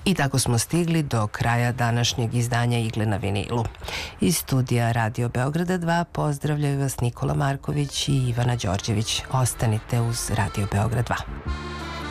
I tako smo stigli do kraja današnjeg izdanja Igle na vinilu. Iz studija Radio Beograda 2 pozdravljaju vas Nikola Marković i Ivana Đorđević. Ostanite uz Radio Beograd 2.